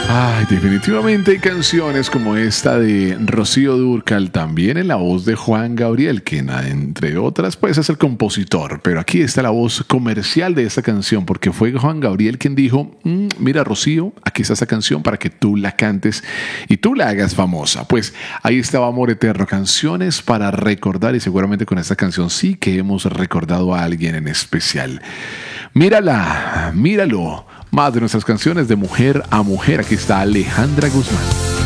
Ay, definitivamente hay canciones como esta de Rocío Dúrcal, también en la voz de Juan Gabriel, que entre otras pues es el compositor, pero aquí está la voz comercial de esta canción, porque fue Juan Gabriel quien dijo, mira Rocío, aquí está esta canción para que tú la cantes y tú la hagas famosa. Pues ahí estaba Amor Eterno, canciones para recordar, y seguramente con esta canción sí que hemos recordado a alguien en especial. Mírala, míralo. Más de nuestras canciones de mujer a mujer. Aquí está Alejandra Guzmán.